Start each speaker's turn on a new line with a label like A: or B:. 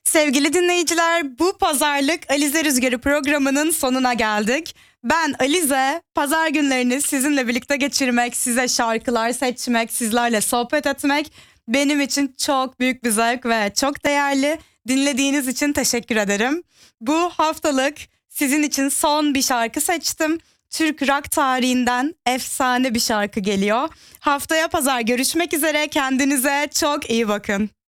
A: Sevgili dinleyiciler, bu pazarlık Alize Rüzgarı programının sonuna geldik. Ben Alize, pazar günlerini sizinle birlikte geçirmek, size şarkılar seçmek, sizlerle sohbet etmek benim için çok büyük bir zevk ve çok değerli. Dinlediğiniz için teşekkür ederim. Bu haftalık sizin için son bir şarkı seçtim. Türk rock tarihinden efsane bir şarkı geliyor. Haftaya pazar görüşmek üzere. Kendinize çok iyi bakın.